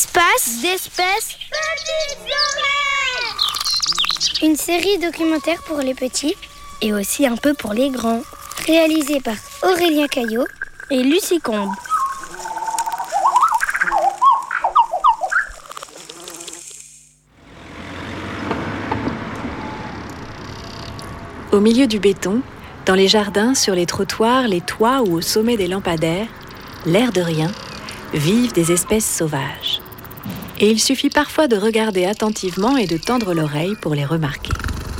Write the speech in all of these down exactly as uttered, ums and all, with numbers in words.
Espace d'espèces petites oreilles. Une série documentaire pour les petits et aussi un peu pour les grands. Réalisée par Aurélien Caillot et Lucie Combe. Au milieu du béton, dans les jardins, sur les trottoirs, les toits ou au sommet des lampadaires, l'air de rien, vivent des espèces sauvages. Et il suffit parfois de regarder attentivement et de tendre l'oreille pour les remarquer.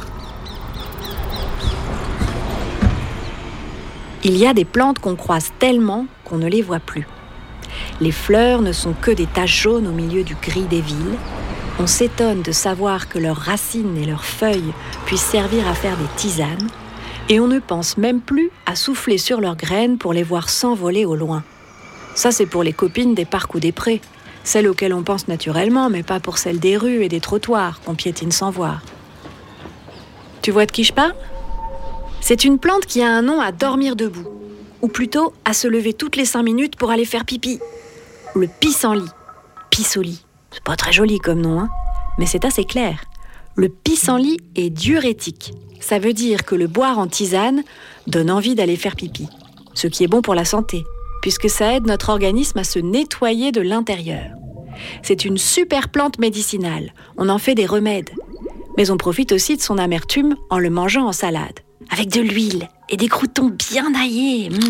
Il y a des plantes qu'on croise tellement qu'on ne les voit plus. Les fleurs ne sont que des taches jaunes au milieu du gris des villes. On s'étonne de savoir que leurs racines et leurs feuilles puissent servir à faire des tisanes, et on ne pense même plus à souffler sur leurs graines pour les voir s'envoler au loin. Ça, c'est pour les copines des parcs ou des prés, celles auxquelles on pense naturellement, mais pas pour celles des rues et des trottoirs qu'on piétine sans voir. Tu vois de qui je parle ? C'est une plante qui a un nom à dormir debout, ou plutôt à se lever toutes les cinq minutes pour aller faire pipi. Le pissenlit, pissenlit. C'est pas très joli comme nom, hein, mais c'est assez clair. Le pissenlit est diurétique. Ça veut dire que le boire en tisane donne envie d'aller faire pipi. Ce qui est bon pour la santé, puisque ça aide notre organisme à se nettoyer de l'intérieur. C'est une super plante médicinale. On en fait des remèdes. Mais on profite aussi de son amertume en le mangeant en salade. Avec de l'huile et des croûtons bien aillés. Mmh.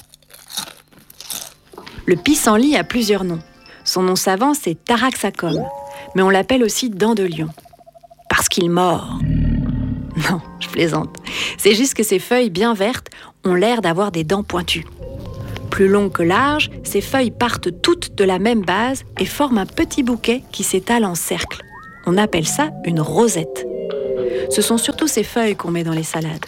Le pissenlit a plusieurs noms. Son nom savant, c'est Taraxacum, mais on l'appelle aussi dent de lion. Parce qu'il mord. Non, je plaisante. C'est juste que ses feuilles bien vertes ont l'air d'avoir des dents pointues. Plus longues que larges, ses feuilles partent toutes de la même base et forment un petit bouquet qui s'étale en cercle. On appelle ça une rosette. Ce sont surtout ces feuilles qu'on met dans les salades.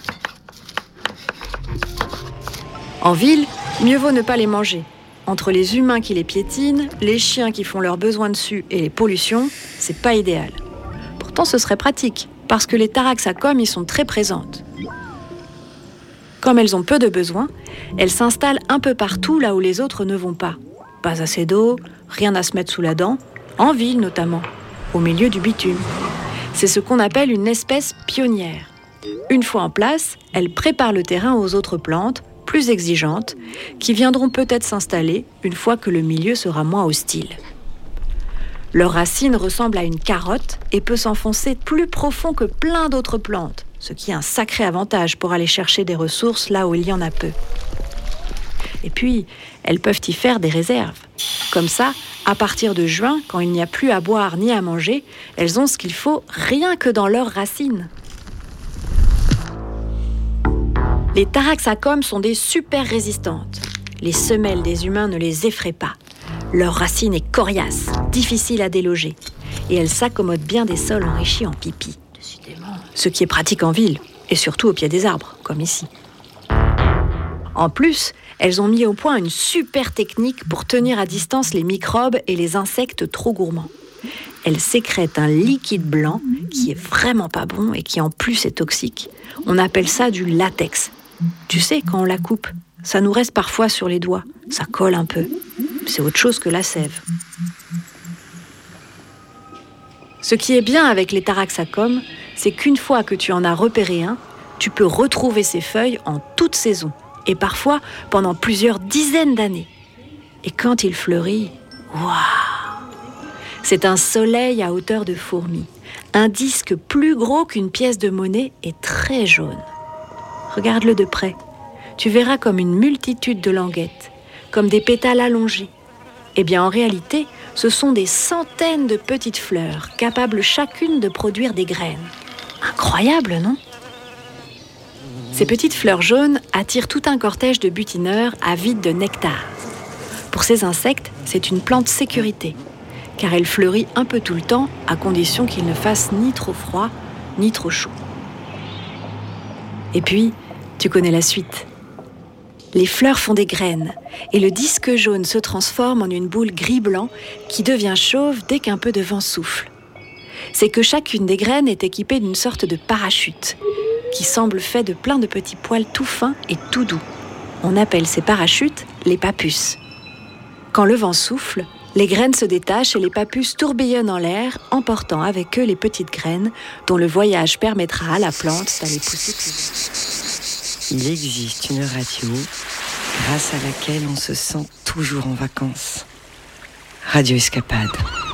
En ville, mieux vaut ne pas les manger. Entre les humains qui les piétinent, les chiens qui font leurs besoins dessus et les pollutions, c'est pas idéal. Pourtant, ce serait pratique, parce que les Taraxacum y sont très présentes. Comme elles ont peu de besoins, elles s'installent un peu partout là où les autres ne vont pas. Pas assez d'eau, rien à se mettre sous la dent, en ville notamment, au milieu du bitume. C'est ce qu'on appelle une espèce pionnière. Une fois en place, elles préparent le terrain aux autres plantes, plus exigeantes, qui viendront peut-être s'installer une fois que le milieu sera moins hostile. Leur racine ressemble à une carotte et peut s'enfoncer plus profond que plein d'autres plantes, ce qui est un sacré avantage pour aller chercher des ressources là où il y en a peu. Et puis, elles peuvent y faire des réserves. Comme ça, à partir de juin, quand il n'y a plus à boire ni à manger, elles ont ce qu'il faut rien que dans leurs racines. Les Taraxacum sont des super résistantes. Les semelles des humains ne les effraient pas. Leur racine est coriace, difficile à déloger. Et elles s'accommodent bien des sols enrichis en pipi. Ce qui est pratique en ville, et surtout au pied des arbres, comme ici. En plus, elles ont mis au point une super technique pour tenir à distance les microbes et les insectes trop gourmands. Elles sécrètent un liquide blanc qui est vraiment pas bon et qui en plus est toxique. On appelle ça du latex. Tu sais, quand on la coupe, ça nous reste parfois sur les doigts. Ça colle un peu. C'est autre chose que la sève. Ce qui est bien avec les Taraxacum, c'est qu'une fois que tu en as repéré un, tu peux retrouver ses feuilles en toute saison. Et parfois pendant plusieurs dizaines d'années. Et quand il fleurit, waouh! C'est un soleil à hauteur de fourmi. Un disque plus gros qu'une pièce de monnaie et très jaune. Regarde-le de près. Tu verras comme une multitude de languettes, comme des pétales allongés. Eh bien, en réalité, ce sont des centaines de petites fleurs, capables chacune de produire des graines. Incroyable, non ? Ces petites fleurs jaunes attirent tout un cortège de butineurs avides de nectar. Pour ces insectes, c'est une plante sécurité, car elle fleurit un peu tout le temps, à condition qu'il ne fasse ni trop froid, ni trop chaud. Et puis, tu connais la suite. Les fleurs font des graines, et le disque jaune se transforme en une boule gris-blanc qui devient chauve dès qu'un peu de vent souffle. C'est que chacune des graines est équipée d'une sorte de parachute, qui semble fait de plein de petits poils tout fins et tout doux. On appelle ces parachutes les pappus. Quand le vent souffle, Les graines se détachent et les papus tourbillonnent en l'air, emportant avec eux les petites graines dont le voyage permettra à la plante d'aller pousser plus vite. Il existe une radio grâce à laquelle on se sent toujours en vacances. Radio Escapade.